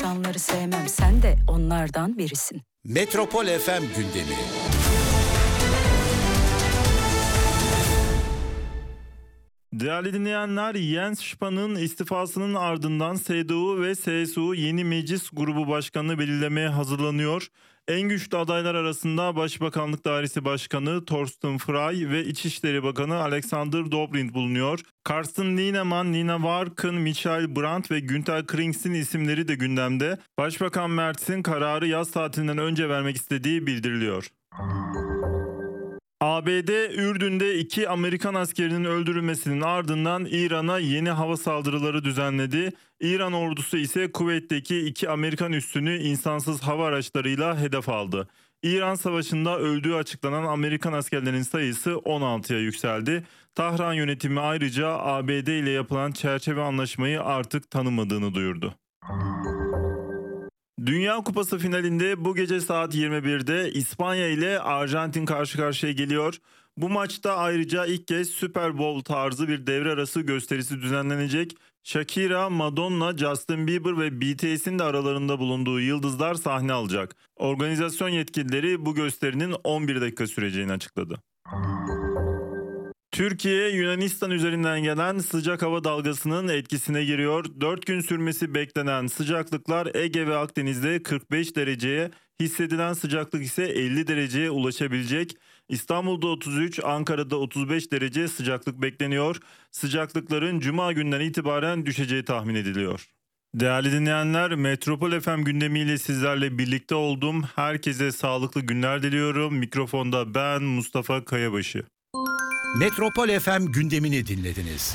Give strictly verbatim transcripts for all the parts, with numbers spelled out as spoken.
insanları sevmem, sen de onlardan birisin. Metropol F M gündemi. Değerli dinleyenler, Jens Spahn'ın istifasının ardından C D U ve C S U yeni meclis grubu başkanını belirlemeye hazırlanıyor. En güçlü adaylar arasında Başbakanlık Dairesi Başkanı Thorsten Frey ve İçişleri Bakanı Alexander Dobrindt bulunuyor. Carsten Linnemann, Nina Warken, Michael Brandt ve Günther Krings'in isimleri de gündemde. Başbakan Merz'in kararı yaz tatilinden önce vermek istediği bildiriliyor. A B D, Ürdün'de iki Amerikan askerinin öldürülmesinin ardından İran'a yeni hava saldırıları düzenledi. İran ordusu ise Kuveyt'teki iki Amerikan üssünü insansız hava araçlarıyla hedef aldı. İran Savaşı'nda öldüğü açıklanan Amerikan askerlerinin sayısı on altıya yükseldi. Tahran yönetimi ayrıca A B D ile yapılan çerçeve anlaşmayı artık tanımadığını duyurdu. Dünya Kupası finalinde bu gece saat yirmi birde İspanya ile Arjantin karşı karşıya geliyor. Bu maçta ayrıca ilk kez Super Bowl tarzı bir devre arası gösterisi düzenlenecek. Shakira, Madonna, Justin Bieber ve B T S'in de aralarında bulunduğu yıldızlar sahne alacak. Organizasyon yetkilileri bu gösterinin on bir dakika süreceğini açıkladı. Türkiye, Yunanistan üzerinden gelen sıcak hava dalgasının etkisine giriyor. dört gün sürmesi beklenen sıcaklıklar Ege ve Akdeniz'de kırk beş dereceye, hissedilen sıcaklık ise elli dereceye ulaşabilecek. İstanbul'da otuz üç, Ankara'da otuz beş derece sıcaklık bekleniyor. Sıcaklıkların Cuma günden itibaren düşeceği tahmin ediliyor. Değerli dinleyenler, Metropol F M gündemiyle sizlerle birlikte oldum. Herkese sağlıklı günler diliyorum. Mikrofonda ben Mustafa Kayabaşı. Metropol F M gündemini dinlediniz.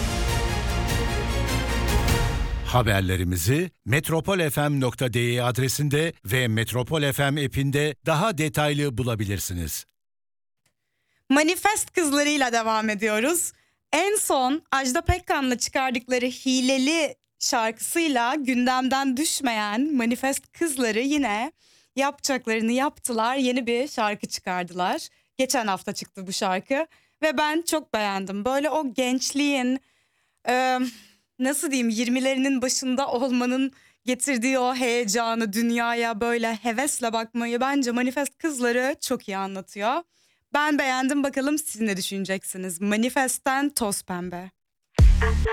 Haberlerimizi metropol f m nokta d e adresinde ve Metropol F M app'inde daha detaylı bulabilirsiniz. Manifest kızlarıyla devam ediyoruz. En son Ajda Pekkan'la çıkardıkları Hileli şarkısıyla gündemden düşmeyen Manifest kızları yine yapacaklarını yaptılar. Yeni bir şarkı çıkardılar. Geçen hafta çıktı bu şarkı ve ben çok beğendim. Böyle o gençliğin e, nasıl diyeyim yirmilerinin başında olmanın getirdiği o heyecanı, dünyaya böyle hevesle bakmayı bence Manifest kızları çok iyi anlatıyor. Ben beğendim, bakalım siz ne düşüneceksiniz? Manifest'ten Toz Pembe.